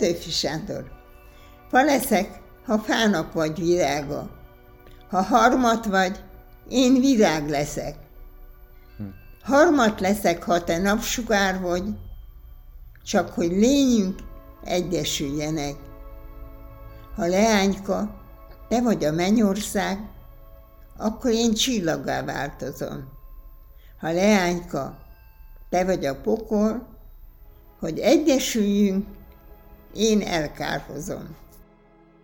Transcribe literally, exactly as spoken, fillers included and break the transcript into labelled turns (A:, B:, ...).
A: Petőfi Sándor. Fa leszek, ha fának vagy virága. Ha harmat vagy, én virág leszek. Harmat leszek, ha te napsugár vagy, csak hogy lényünk egyesüljenek. Ha leányka, te vagy a mennyország, akkor én csillaggá változom. Ha leányka, te vagy a pokol, hogy egyesüljünk, én elkárhozom.